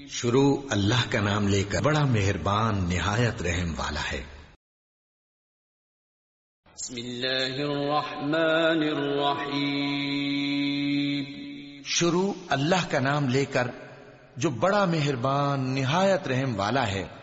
शुरू अल्लाह का नाम लेकर, बड़ा मेहरबान निहायत रहम वाला है। बिस्मिल्लाहिर्रहमानिर्रहीम। शुरू अल्लाह का नाम लेकर जो बड़ा मेहरबान निहायत रहम वाला है।